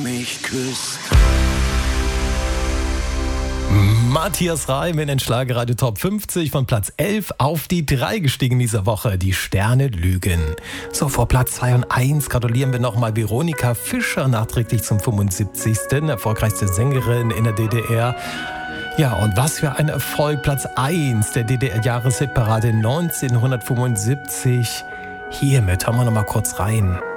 mich küsst. Matthias Reim in den Schlagerradio Top 50 von Platz 11 auf die 3 gestiegen dieser Woche. Die Sterne lügen. So, vor Platz 2 und 1 gratulieren wir nochmal Veronika Fischer nachträglich zum 75. Erfolgreichste Sängerin in der DDR. Ja, und was für ein Erfolg. Platz 1 der DDR-Jahreshitparade 1975. Hiermit hören wir nochmal kurz rein.